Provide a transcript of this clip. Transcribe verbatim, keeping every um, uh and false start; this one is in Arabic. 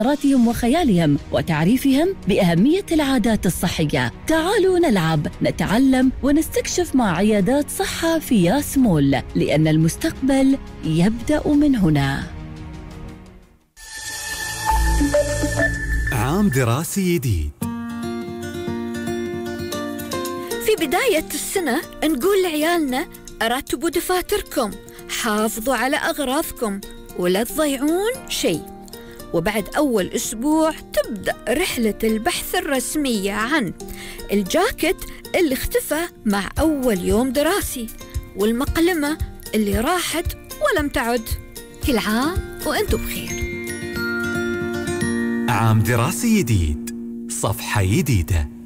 مهاراتهم وخيالهم وتعريفهم بأهمية العادات الصحية. تعالوا نلعب، نتعلم ونستكشف مع عيادات صحة في ياس مول، لأن المستقبل يبدأ من هنا. عام دراسي جديد. في بداية السنة نقول لعيالنا رتبوا دفاتركم، حافظوا على أغراضكم ولا تضيعون شيء. وبعد أول أسبوع تبدأ رحلة البحث الرسمية عن الجاكيت اللي اختفى مع أول يوم دراسي، والمقلمة اللي راحت ولم تعد. كل عام وأنتم بخير. عام دراسي جديد، صفحة جديدة.